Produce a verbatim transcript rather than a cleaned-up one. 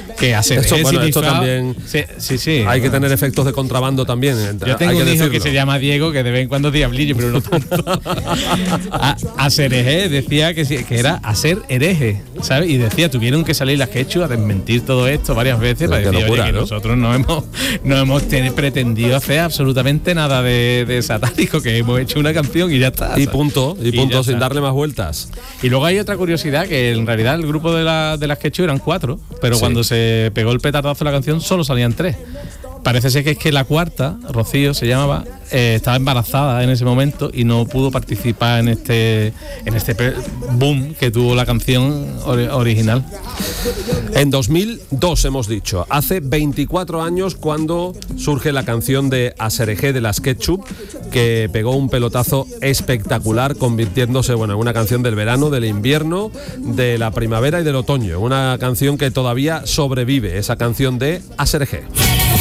Que hacer esto, bueno, esto significa, también sí, sí, sí. hay que tener efectos de contrabando también. Yo tengo hay que un hijo decirlo. que se llama Diego, que de vez en cuando es diablillo, pero no tanto. a, a ser hereje, decía que, sí, que era a ser hereje, ¿sabes? Y decía, tuvieron que salir las Ketchup a desmentir todo esto varias veces, para decir, locura, oye, que ¿no? nosotros no hemos, no hemos ten, pretendido hacer absolutamente nada de, de satánico, que hemos hecho una canción y ya está. Y ¿sabes? punto, y, Y punto, ya sin está. darle más vueltas. Y luego hay otra curiosidad, que en realidad el grupo de, la, de las Ketchup eran cuatro, pero Sí. cuando se pegó el petardazo de la canción solo salían tres. Parece ser que es que la cuarta, Rocío se llamaba, eh, estaba embarazada en ese momento y no pudo participar en este en este boom que tuvo la canción or- original. En dos mil dos hemos dicho, hace veinticuatro años cuando surge la canción de Aserejé de las Ketchup, que pegó un pelotazo espectacular, convirtiéndose bueno, en una canción del verano, del invierno, de la primavera y del otoño. Una canción que todavía sobrevive, esa canción de Aserejé.